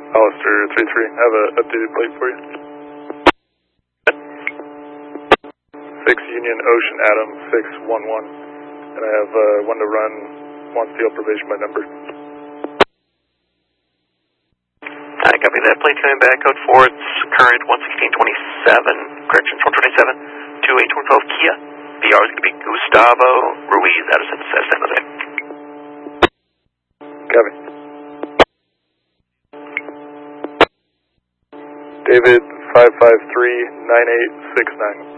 Hollister 3-3, I have an updated plate for you. 6 Union Ocean Adam 611, and I have one to run, wants the observation by number. I copy that. Plate coming back, code 4, it's current 11627, corrections 127, 2812 Kia. BR is going to be Gustavo Ruiz out of San Jose. Copy. David 5539869.